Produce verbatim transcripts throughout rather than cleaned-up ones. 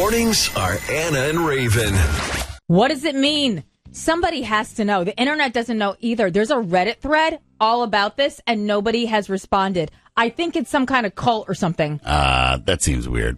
mornings are Anna and Raven. What does it mean? Somebody has to know. The internet doesn't know either. There's a Reddit thread all about this, and nobody has responded. I think it's some kind of cult or something. Uh, that seems weird.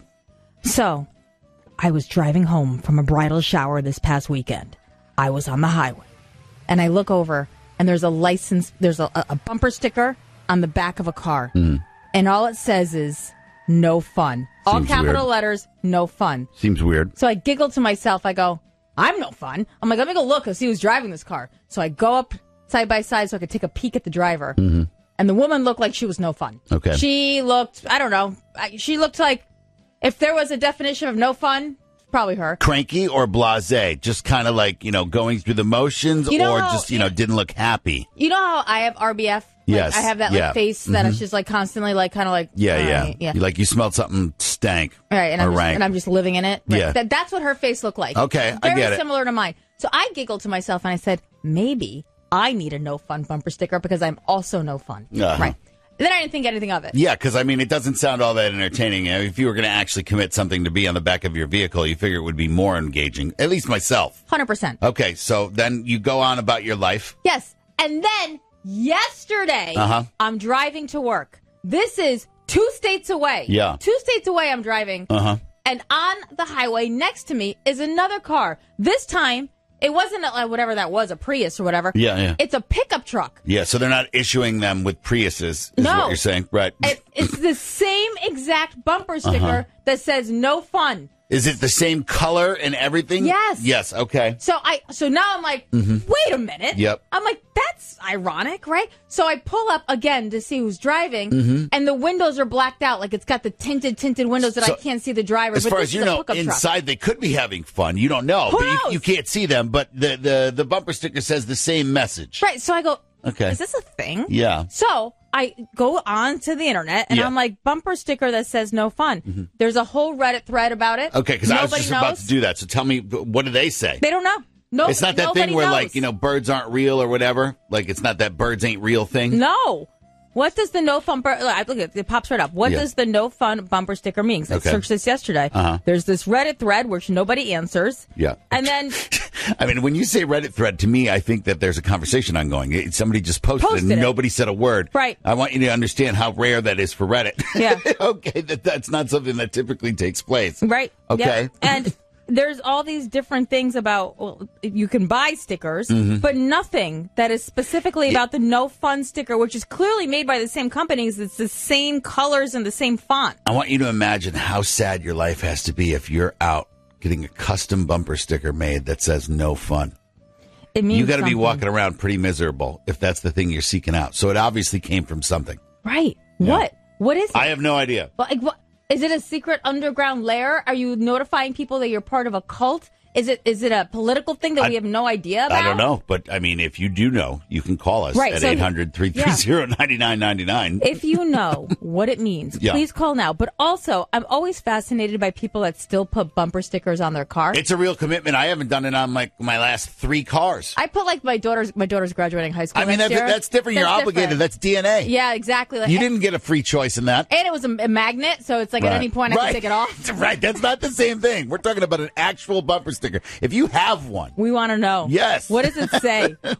So, I was driving home from a bridal shower this past weekend. I was on the highway, and I look over, and there's a license, there's a, a bumper sticker on the back of a car, mm. and all it says is, no fun. All Seems capital weird. letters, no fun. Seems weird. So I giggle to myself. I go, I'm no fun. I'm like, let me go look and see who's driving this car. So I go up side by side so I could take a peek at the driver. Mm-hmm. And the woman looked like she was no fun. Okay. She looked, I don't know, I- she looked like, if there was a definition of no fun, probably her. Cranky or blasé? Just kind of like, you know, going through the motions, You know or how- just, you know, didn't look happy? You know how I have R B F? Like, Yes, I have that like yeah. face that Mhm. is just like constantly like kind of like. Yeah, all yeah. right, yeah. You, like you smelled something stank. Right, and or I'm, just, rank. and I'm just living in it. Right. Yeah. That, that's what her face looked like. Okay, I Very get it. similar to mine. So I giggled to myself and I said, maybe I need a no fun bumper sticker because I'm also no fun. Uh-huh. Right. And then I didn't think anything of it. Yeah, because, I mean, it doesn't sound all that entertaining. I mean, if you were going to actually commit something to be on the back of your vehicle, you figure it would be more engaging, at least myself. one hundred percent. Okay, so then you go on about your life. Yes. And then yesterday, Uh-huh. I'm driving to work. This is two states away. Yeah. Two states away I'm driving. Uh-huh. And on the highway next to me is another car. This time, it wasn't a, whatever that was, a Prius or whatever. Yeah, yeah. It's a pickup truck. Yeah, so they're not issuing them with Priuses, is No. what you're saying. Right. It, it's the same exact bumper sticker Uh-huh. that says no fun. Is it the same color and everything? Yes. Yes, okay. So I so now I'm like, wait a minute. Mm-hmm. Yep. I'm like, that's ironic, right? So I pull up again to see who's driving, Mm-hmm. and the windows are blacked out. Like it's got the tinted, tinted windows that So, I can't see the driver. As but far this as you is a know, pickup truck. inside they could be having fun. You don't know. Who but you, knows? you can't see them, but the, the, the bumper sticker says the same message. Right. So I go, Okay. is this a thing? Yeah. So I go on to the internet, and Yeah. I'm like, bumper sticker that says no fun. Mm-hmm. There's a whole Reddit thread about it. Okay, because I was Nobody just knows. about to do that. So tell me, what do they say? They don't know. No, It's not that nobody thing where, knows. like, you know, birds aren't real or whatever. Like, it's not that birds ain't real thing. No. What does the no fun bumper? Look, look, it pops right up. What Yeah. does the no fun bumper sticker mean? 'Cause I Okay. searched this yesterday. Uh-huh. There's this Reddit thread which nobody answers. Yeah. And then I mean, when you say Reddit thread, to me, I think that there's a conversation ongoing. It- Somebody just posted, Posted and it. nobody said a word. Right. I want you to understand how rare that is for Reddit. Yeah. Okay, that that's not something that typically takes place. right. Okay. Yep. And there's all these different things about well, you can buy stickers, Mm-hmm. but nothing that is specifically about the no fun sticker, which is clearly made by the same companies. It's the same colors and the same font. I want you to imagine how sad your life has to be if you're out getting a custom bumper sticker made that says no fun. It means You got to be something. walking around pretty miserable if that's the thing you're seeking out. So it obviously came from something. Right. What? What is it? I have no idea. Like, what is it? A secret underground lair? Are you notifying people that you're part of a cult? Is it is it a political thing that I- we have no idea about? I don't know, but I mean, if you do know, you can call us Right, at so- eight hundred, three three zero, nine nine nine nine. If you know what it means, Yeah. please call now. But also, I'm always fascinated by people that still put bumper stickers on their car. It's a real commitment. I haven't done it on like my last three cars. I put like my daughter's my daughter's graduating high school. I mean, next that's, year. that's different. You're That's obligated. different. That's D N A. Yeah, exactly. Like, You didn't get a free choice in that. and it was a, a magnet, so it's like at Right. any point I Right. can take it off. Right. That's not the same thing. We're talking about an actual bumper sticker. If you have one, We want to know. Yes. What does it say?